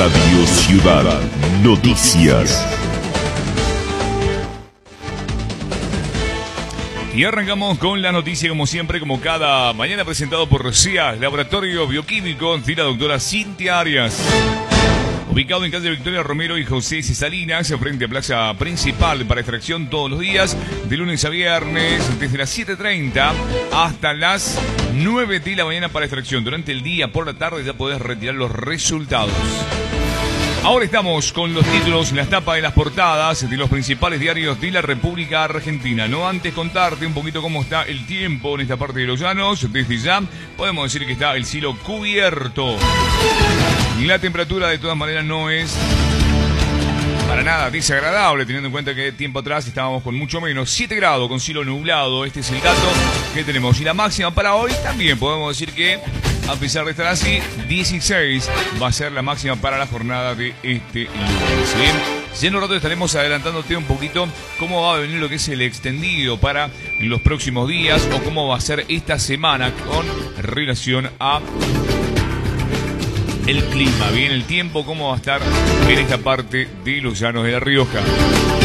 Radio Ciudad Noticias. Y arrancamos con la noticia, como siempre, como cada mañana, presentado por CIAS, Laboratorio Bioquímico, de la doctora Cintia Arias. Ubicado en calle Victoria Romero y José C. Salinas, frente a plaza principal, para extracción todos los días, de lunes a viernes, desde las 7:30 hasta las 9 de la mañana para extracción. Durante el día, por la tarde, ya podés retirar los resultados. Ahora estamos con los títulos, las tapas de las portadas de los principales diarios de la República Argentina. No antes contarte un poquito cómo está el tiempo en esta parte de los llanos. Desde ya podemos decir que está el cielo cubierto. La temperatura de todas maneras no es para nada desagradable, teniendo en cuenta que tiempo atrás estábamos con mucho menos, 7 grados con cielo nublado. Este es el dato que tenemos. Y la máxima para hoy también podemos decir que, a pesar de estar así, 16 va a ser la máxima para la jornada de este lunes. Bien, ya en un rato estaremos adelantándote un poquito cómo va a venir lo que es el extendido para los próximos días, o cómo va a ser esta semana con relación a el clima, bien, el tiempo, cómo va a estar en esta parte de los llanos de La Rioja.